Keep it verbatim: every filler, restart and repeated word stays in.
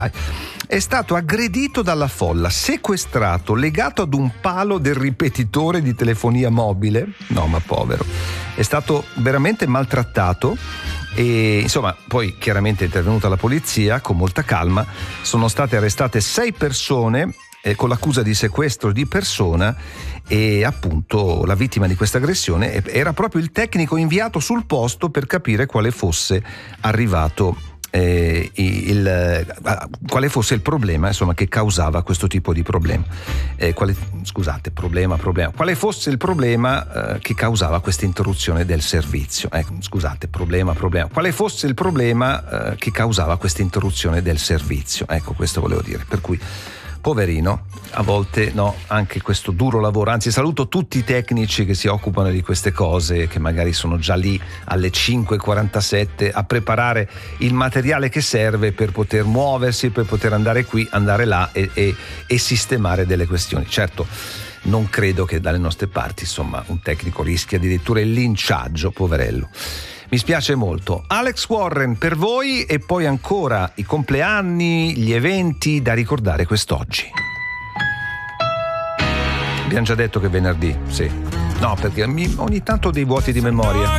è stato aggredito dalla folla, sequestrato, legato ad un palo del ripetitore di telefonia mobile. No, ma povero, è stato veramente maltrattato. E insomma, poi chiaramente è intervenuta la polizia con molta calma. Sono state arrestate sei persone eh, con l'accusa di sequestro di persona, e appunto la vittima di questa aggressione era proprio il tecnico inviato sul posto per capire quale fosse arrivato Eh, il, eh, quale fosse il problema, insomma, che causava questo tipo di problema. Eh, quale, scusate, problema, problema. Quale fosse il problema eh, che causava questa interruzione del servizio? Eh, scusate, problema, problema. Quale fosse il problema eh, che causava questa interruzione del servizio? Ecco, questo volevo dire. Per cui, poverino, a volte no, anche questo duro lavoro. Anzi, saluto tutti i tecnici che si occupano di queste cose, che magari sono già lì alle cinque e quarantasette a preparare il materiale che serve per poter muoversi, per poter andare qui, andare là e, e, e sistemare delle questioni. Certo, non credo che dalle nostre parti, insomma, un tecnico rischi addirittura il linciaggio, poverello. Mi spiace molto. Alex Warren per voi, e poi ancora i compleanni, gli eventi da ricordare quest'oggi. Abbiamo già detto che è venerdì, sì. No, perché ogni tanto ho dei vuoti di memoria.